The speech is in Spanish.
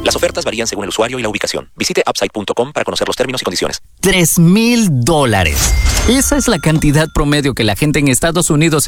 Las ofertas varían según el usuario y la ubicación. Visite upside.com para conocer los términos y condiciones. $3,000. Esa es la cantidad promedio que la gente en Estados Unidos